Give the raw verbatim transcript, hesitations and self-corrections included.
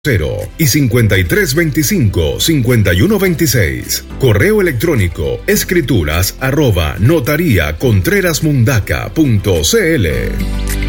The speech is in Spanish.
y cincuenta y tres veinticinco, cincuenta y uno veintiséis. Correo electrónico escrituras arroba notaría contreras mundaca punto cl.